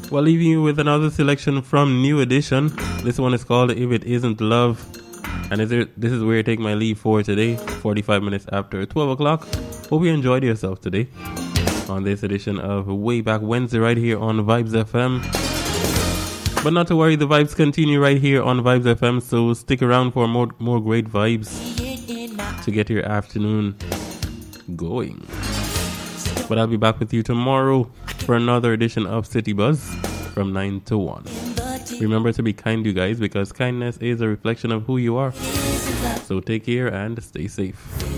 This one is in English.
Well, leaving you with another selection from New Edition. This one is called If It Isn't Love. And this is where I take my leave for today, 45 minutes after 12 o'clock. Hope you enjoyed yourself today on this edition of Way Back Wednesday right here on Vibes FM. But not to worry, the vibes continue right here on Vibes FM, so stick around for more great vibes to get your afternoon going. But I'll be back with you tomorrow for another edition of City Buzz from 9 to 1. Remember to be kind, you guys, because kindness is a reflection of who you are. So take care and stay safe.